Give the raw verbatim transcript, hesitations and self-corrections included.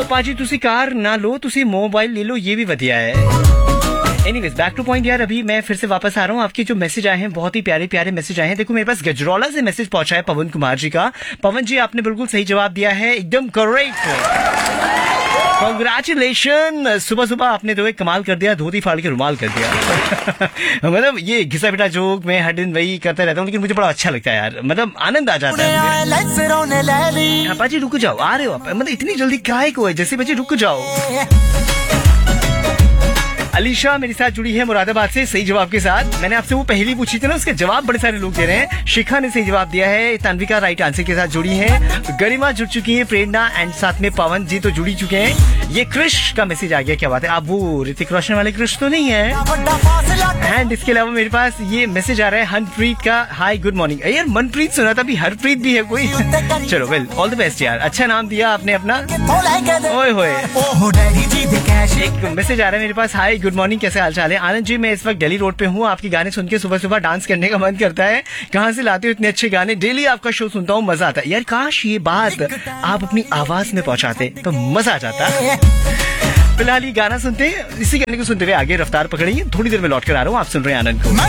पाजी तुसी कार ना लो, तुसी मोबाइल ले लो, ये भी वधिया है। एनीवेज बैक टू पॉइंट यार, अभी मैं फिर से वापस आ रहा हूँ। आपके जो मैसेज आए हैं बहुत ही प्यारे प्यारे मैसेज आए हैं। देखो मेरे पास गजरौला से मैसेज पहुंचा है पवन कुमार जी का। पवन जी आपने बिल्कुल सही जवाब दिया है, एकदम करेक्ट, कॉन्ग्रेचुलेशन। सुबह सुबह आपने तो एक कमाल कर दिया, धोती फाड़ के रुमाल कर दिया। मतलब ये घिसा पिटा जोक मैं हर दिन वही करता रहता हूँ, लेकिन मुझे बड़ा अच्छा लगता है यार, मतलब आनंद आ जाता है। पाजी रुक जाओ, आ रहे हो आप, मतलब इतनी जल्दी काहे को है, जैसे बच्चे रुक जाओ। अलीशा मेरे साथ जुड़ी है मुरादाबाद से सही जवाब के साथ। मैंने आपसे वो पहली पूछी थी ना, उसके जवाब बड़े सारे लोग दे रहे हैं। शिखा ने सही जवाब दिया है, तन्विका राइट आंसर के साथ जुड़ी है, गरिमा जुड़ चुकी है, प्रेरणा एंड साथ में पवन जी तो जुड़ी चुके हैं। ये क्रिश का मैसेज आ गया, क्या बात है, आप वो ऋतिक रोशन वाले क्रिश तो नहीं है। एंड इसके अलावा मेरे पास ये मैसेज आ रहा है हनप्रीत का, हाई गुड मॉर्निंग। यार मनप्रीत सुना था, अभी हरप्रीत भी है कोई। चलो वेल ऑल द बेस्ट यार, अच्छा नाम दिया आपने अपना। ओए होए, एक मैसेज आ रहा है मेरे पास, हाई गुड मॉर्निंग, कैसे हाल चाल है। आनंद जी मैं इस वक्त दिल्ली रोड पे हूँ, आपके गाने सुन के सुबह सुबह डांस करने का मन करता है। कहाँ से लाते हो इतने अच्छे गाने, डेली आपका शो सुनता हूँ, मजा आता है। यार काश ये बात आप अपनी आवाज में पहुंचाते तो मजा आ जाता। फिलहाल ये गाना सुनते, इसी गाने को सुनते हुए आगे रफ्तार पकड़िए, थोड़ी देर में लौट कर आ रहा हूँ। आप सुन रहे हैं आनंद को।